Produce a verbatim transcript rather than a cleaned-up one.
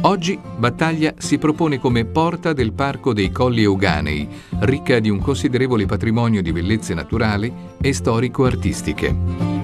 Oggi Battaglia si propone come porta del Parco dei Colli Euganei, ricca di un considerevole patrimonio di bellezze naturali e storico-artistiche.